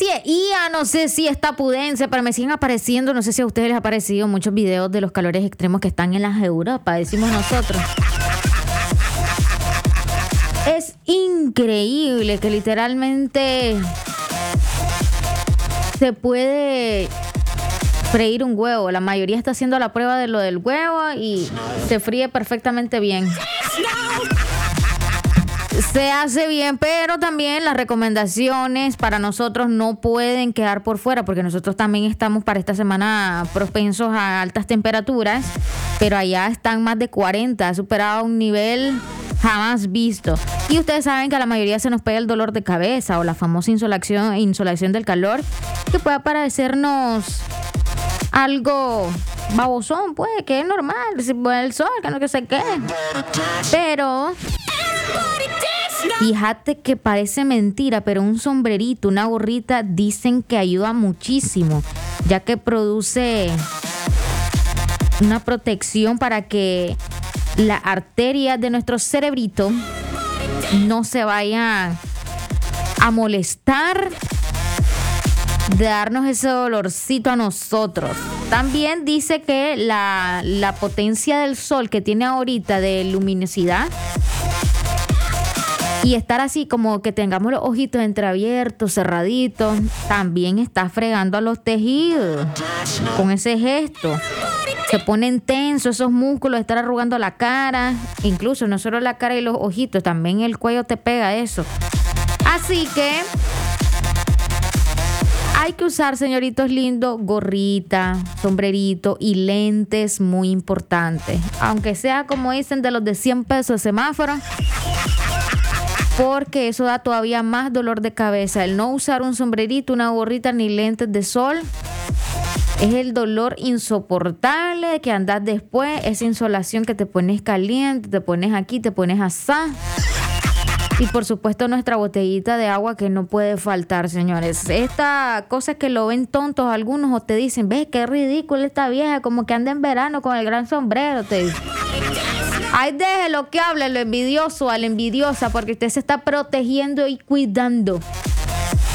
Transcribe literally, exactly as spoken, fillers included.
si es I A, no sé si es tapudense, pero me siguen apareciendo, no sé si a ustedes les ha aparecido muchos videos de los calores extremos que están en las Europa, decimos nosotros. Es increíble que literalmente se puede freír un huevo. La mayoría está haciendo la prueba de lo del huevo y se fríe perfectamente bien. Se hace bien, pero también las recomendaciones para nosotros no pueden quedar por fuera, porque nosotros también estamos para esta semana propensos a altas temperaturas, pero allá están más de cuarenta, ha superado un nivel jamás visto. Y ustedes saben que a la mayoría se nos pega el dolor de cabeza o la famosa insolación, insolación del calor, que puede parecernos algo babosón, pues, que es normal, si puede el sol, que no que se quede. Pero fíjate que parece mentira, pero un sombrerito, una gorrita, dicen que ayuda muchísimo, ya que produce una protección para que las arterias de nuestro cerebrito no se vayan a molestar de darnos ese dolorcito a nosotros. También dice que la, la potencia del sol que tiene ahorita de luminosidad y estar así como que tengamos los ojitos entreabiertos, cerraditos, también está fregando a los tejidos con ese gesto. Se ponen tensos esos músculos, estar arrugando la cara, incluso no solo la cara y los ojitos, también el cuello te pega eso. Así que hay que usar, señoritos lindos, gorrita, sombrerito y lentes, muy importantes. Aunque sea, como dicen, de los de cien pesos de semáforo, porque eso da todavía más dolor de cabeza. El no usar un sombrerito, una gorrita ni lentes de sol es el dolor insoportable que andas después, esa insolación que te pones caliente, te pones aquí, te pones asá. Y por supuesto nuestra botellita de agua que no puede faltar, señores. Esta cosa que lo ven tontos algunos o te dicen, ves qué ridícula esta vieja, como que anda en verano con el gran sombrero, te dicen. Ay, déjelo que hable lo envidioso a la envidiosa, porque usted se está protegiendo y cuidando.